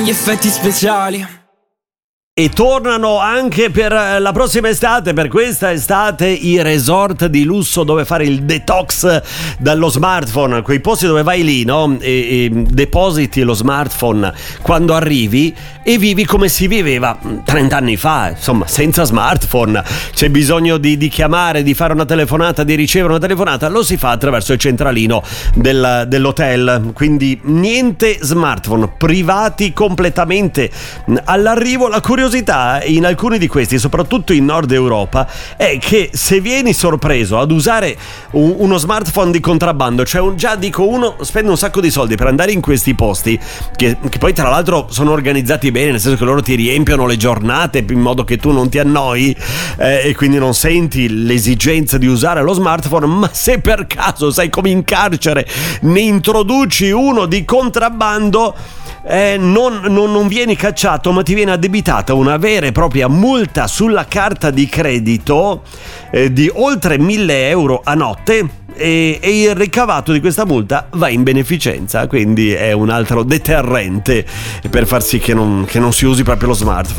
Gli effetti speciali. E tornano anche per la prossima estate, per questa estate, i resort di lusso dove fare il detox dallo smartphone, quei posti dove vai lì, no? E depositi lo smartphone quando arrivi e vivi come si viveva 30 anni fa, insomma, senza smartphone. C'è bisogno di chiamare, di fare una telefonata, di ricevere una telefonata, lo si fa attraverso il centralino dell'hotel, quindi niente smartphone, privati completamente. All'arrivo la curiosità in alcuni di questi, soprattutto in Nord Europa, è che se vieni sorpreso ad usare uno smartphone di contrabbando, cioè uno spende un sacco di soldi per andare in questi posti che poi tra l'altro sono organizzati bene, nel senso che loro ti riempiono le giornate in modo che tu non ti annoi e quindi non senti l'esigenza di usare lo smartphone, ma se per caso, sai, come in carcere, ne introduci uno di contrabbando, non vieni cacciato, ma ti viene addebitata una vera e propria multa sulla carta di credito di oltre 1.000 euro a notte, e il ricavato di questa multa va in beneficenza, quindi è un altro deterrente per far sì che non si usi proprio lo smartphone.